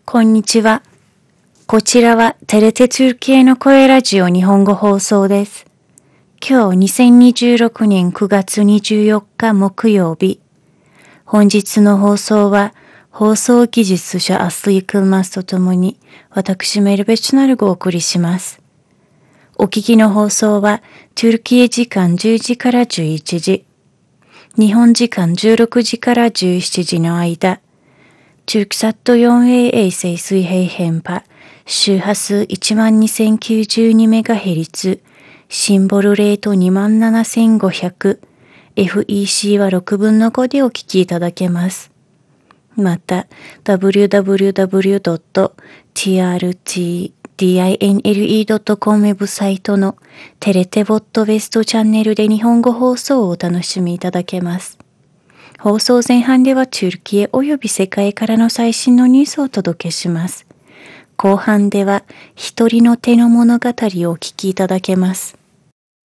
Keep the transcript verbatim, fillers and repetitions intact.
こんにちは。こちらはテレテトゥルキエの声ラジオ日本語放送です。今日にせんにじゅうろくねんくがつにじゅうよっか木曜日。本日の放送は放送技術者アスリー・クルマスとともに私メルベチュナルがお送りします。お聞きの放送はトゥルキエ時間じゅうじからじゅういちじ、日本時間じゅうろくじからじゅうしちじの間、トゥルクサット フォーエー 衛星水平変波、周波数 いちまんにせんきゅうじゅうにメガヘルツ、シンボルレート にまんななせんごひゃく、エフイーシー はろくぶんのごでお聞きいただけます。また、ダブリューダブリューダブリュードットティーアールティーディーアイエヌエルイードットコム ウェブサイトのテレテボットウェストチャンネルで日本語放送をお楽しみいただけます。放送前半ではトゥルキエ及び世界からの最新のニュースをお届けします。後半では一人の手の物語をお聞きいただけます。